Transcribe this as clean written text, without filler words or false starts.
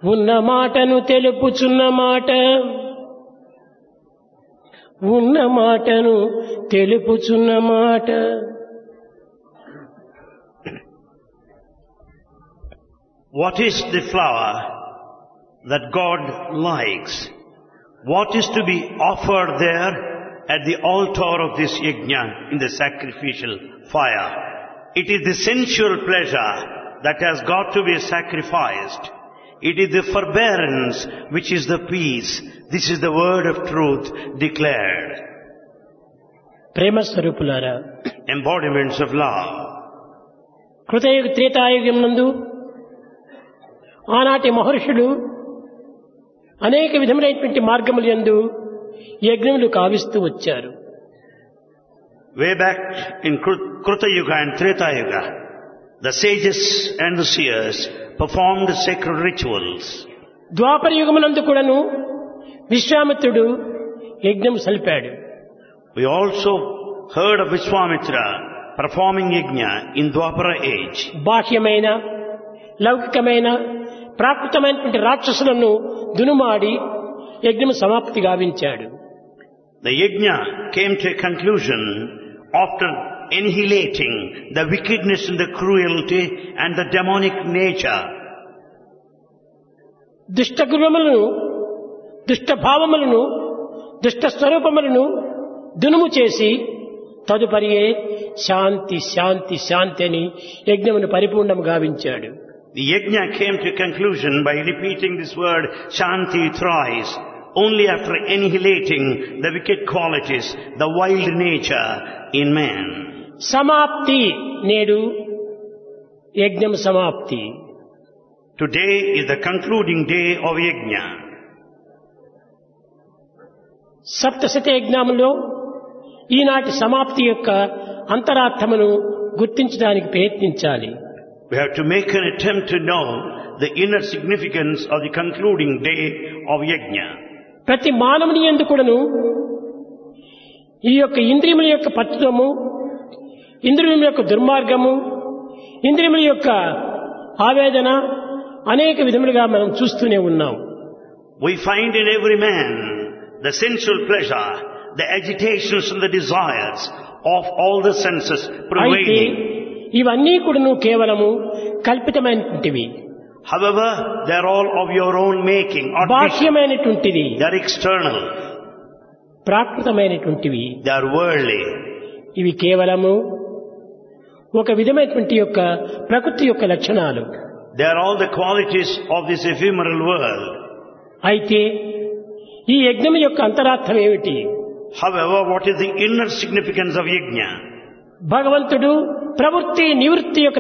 ఉన్న మాటను తెలుపుచున్న మాట, ఉన్న మాటను తెలుపుచున్న మాట. What is the flower that God likes? What is to be offered there at the altar of this yajna in the sacrificial fire? It is the sensual pleasure that has got to be sacrificed. It is the forbearance which is the peace. This is the word of truth declared. ప్రేమ స్వరూపులారా, Embodiments of love. కృతయుగ Treta Yuga నందు ఆనాటి మహర్షులు అనేక విధములైనటువంటి మార్గములు యందు యజ్ఞములు కావిస్తూ వచ్చారు. Way back in Kruta Yuga and Treta Yuga, the sages and the seers performed sacred rituals. ద్వాపర యుగమునందు కూడాను విశ్వామిత్రుడు యజ్ఞం సలిపాడు. We also heard of Vishwamitra performing yajna in Dwapara age. బాహ్యమైన లౌకికమైన ప్రాకృతమైనటువంటి రాక్షసులను దునుమాడి యజ్ఞం సమాప్తి గావించాడు. The yajna came to a conclusion after annihilating the wickedness and the cruelty and the demonic nature. దుష్ట గుణములను, దుష్ట భావములను, దుష్ట స్వరూపములను దునుము చేసి తదుపరియే శాంతి శాంతి శాంతి అని యజ్ఞమును పరిపూర్ణము గావించాడు. The yajna came to a conclusion by repeating this word Shanti thrice, only after annihilating the wicked qualities, the wild nature in man. సమాప్తి, నేడు యజ్ఞం సమాప్తి. Today is the concluding day of yajna. సప్తశత యజ్ఞములో ఈనాటి సమాప్తి యొక్క అంతరార్థమును గుర్తించడానికి ప్రయత్నించాలి. We have to make an attempt to know the inner significance of the concluding day of yajna. ప్రతి మానవుని యందు కూడాను ఈ యొక్క ఇంద్రియముల యొక్క పట్టుదము, ఇంద్రియముల యొక్క దుర్మార్గము, ఇంద్రియముల యొక్క ఆవేదన అనేక విధములుగా మనం చూస్తూనే ఉన్నాం. We find in every man the sensual pleasure, the agitations and the desires of all the senses prevailing. ఇవన్నీ కూడాను కేవలము కల్పితమైనటువంటివి. However, they are all of your own making, బాహ్యమైనటువంటివి. they are external, ప్రాకృతమైనటువంటివి. they are worldly. ఇవి కేవలము ఒక విధమైనటువంటి యొక్క ప్రకృతి యొక్క లక్షణాలు. They are all the qualities of this ephemeral world. అయితే ఈ యజ్ఞం యొక్క అంతరార్థం ఏమిటి? However, what is the inner significance of yajna? భగవంతుడు ప్రవృత్తి నివృత్తి యొక్క